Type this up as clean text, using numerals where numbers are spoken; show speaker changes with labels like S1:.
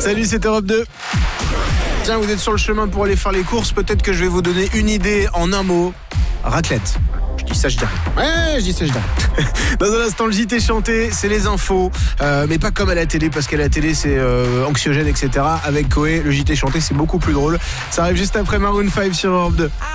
S1: Salut, c'est Europe 2. Tiens, vous êtes sur le chemin pour aller faire les courses. Peut-être que je vais vous donner une idée en un mot. Raclette. Je dis ça, je dis rien. Ouais, je dis ça, je dis rien. Dans un instant, le JT chanté, c'est les infos. Mais pas comme à la télé, parce qu'à la télé, c'est anxiogène, etc. Avec Koé, le JT chanté, c'est beaucoup plus drôle. Ça arrive juste après Maroon 5 sur Europe 2.